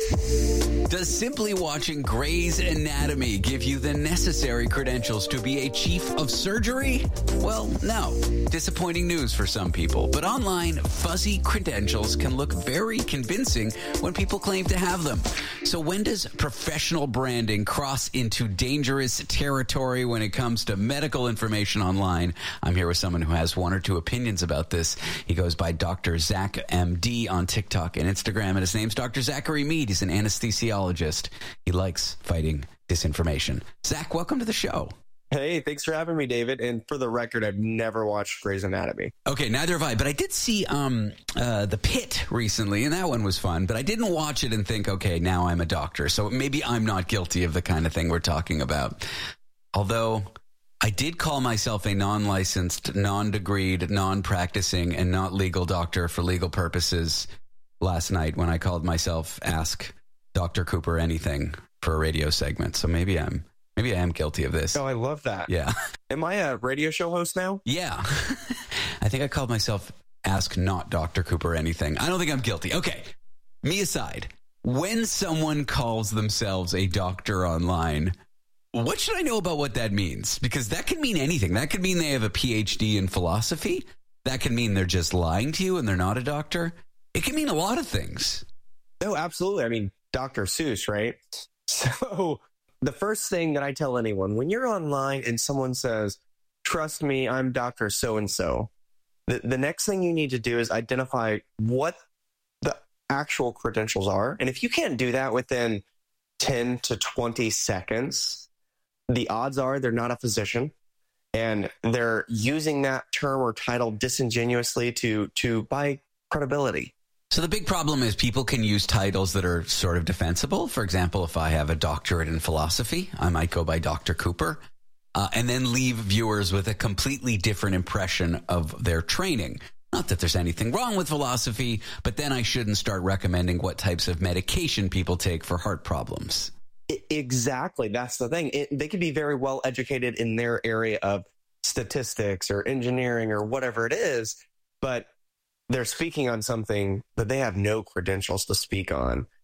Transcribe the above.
Does simply watching Grey's Anatomy give you the necessary credentials to be a chief of surgery? Well, no. Disappointing news for some people. But online, fuzzy credentials can look very convincing when people claim to have them. So when does professional branding cross into dangerous territory when it comes to medical information online? I'm here with someone who has one or two opinions about this. He goes by Dr. Zach MD on TikTok and Instagram, and his name's Dr. Zachary Mead. He's an anesthesiologist. He likes fighting disinformation. Zach, welcome to the show. Hey, thanks for having me, David. And for the record, I've never watched Grey's Anatomy. Okay, neither have I. But I did see The Pit recently, and that one was fun. But I didn't watch it and think, okay, now I'm a doctor. So maybe I'm not guilty of the kind of thing we're talking about. Although I did call myself a non-licensed, non-degreed, non-practicing, and not legal doctor for legal purposes last night when I called myself Ask Dr. Cooper Anything for a radio segment. So maybe I am guilty of this. Oh, I love that. Yeah. Am I a radio show host now? Yeah. I think I called myself Ask Not Dr. Cooper Anything. I don't think I'm guilty. Okay. Me aside, when someone calls themselves a doctor online, what should I know about what that means? Because that could mean anything. That could mean they have a PhD in philosophy. That could mean they're just lying to you and they're not a doctor. It can mean a lot of things. Oh, absolutely. I mean, Dr. Seuss, right? So the first thing that I tell anyone, when you're online and someone says, trust me, I'm Dr. So-and-so, the next thing you need to do is identify what the actual credentials are. And if you can't do that within 10 to 20 seconds, the odds are they're not a physician and they're using that term or title disingenuously to buy credibility. So the big problem is people can use titles that are sort of defensible. For example, if I have a doctorate in philosophy, I might go by Dr. Cooper, and then leave viewers with a completely different impression of their training. Not that there's anything wrong with philosophy, but then I shouldn't start recommending what types of medication people take for heart problems. Exactly. That's the thing. They could be very well educated in their area of statistics or engineering or whatever it is, but they're speaking on something that they have no credentials to speak on.